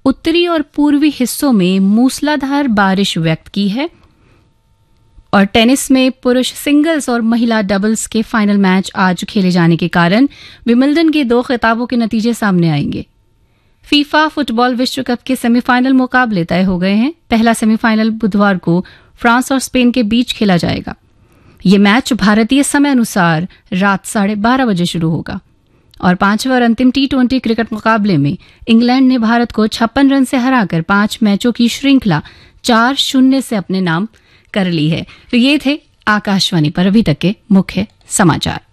उत्तरी और पूर्वी हिस्सों में मूसलाधार बारिश व्यक्त की है। और टेनिस में पुरुष सिंगल्स और महिला डबल्स के फाइनल मैच आज खेले जाने के कारण विंबलडन के 2 खिताबों के नतीजे सामने आएंगे। फीफा फुटबॉल विश्व कप के सेमीफाइनल मुकाबले तय हो गए हैं। पहला सेमीफाइनल बुधवार को फ्रांस और स्पेन के बीच खेला जाएगा। ये मैच भारतीय समय अनुसार रात 12:30 बजे शुरू होगा। और 5वें और अंतिम T20 क्रिकेट मुकाबले में इंग्लैंड ने भारत को 56 रन से हराकर 5 मैचों की श्रृंखला 4-0 से अपने नाम कर ली है। तो ये थे आकाशवाणी पर अभी तक के मुख्य समाचार।